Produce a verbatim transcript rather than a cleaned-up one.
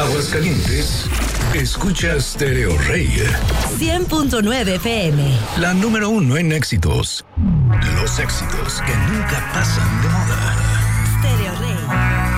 Aguascalientes, escucha Stereo Rey. cien punto nueve F M. La número uno en éxitos. Los éxitos que nunca pasan de moda. Stereo Rey.